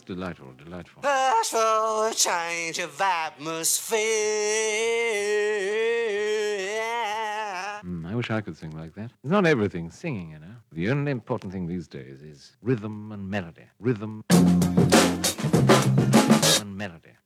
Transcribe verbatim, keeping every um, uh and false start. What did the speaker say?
delightful, delightful. Ask for a change of atmosphere. Mm, I wish I could sing like that. It's not everything singing, you know. The only important thing these days is rhythm and melody. Rhythm and melody.